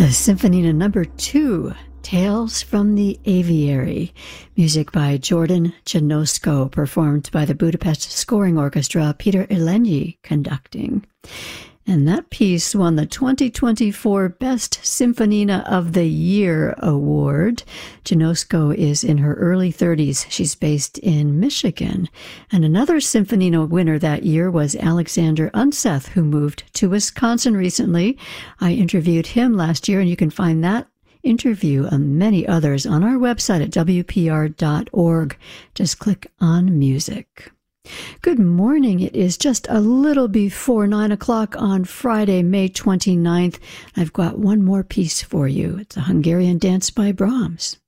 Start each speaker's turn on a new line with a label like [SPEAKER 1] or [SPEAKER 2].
[SPEAKER 1] The Sinfonina number 2, Tales from the Aviary, music by Jordan Janosko, performed by the Budapest Scoring Orchestra, Peter Elenyi conducting. And that piece won the 2024 Best Sinfonina of the Year award. Janosko is in her early 30s. She's based in Michigan. And another Sinfonina winner that year was Alexander Unseth, who moved to Wisconsin recently. I interviewed him last year, and you can find that interview and many others on our website at wpr.org. Just click on music. Good morning. It is just a little before 9 o'clock on Friday, May 29th. I've got one more piece for you. It's a Hungarian dance by Brahms.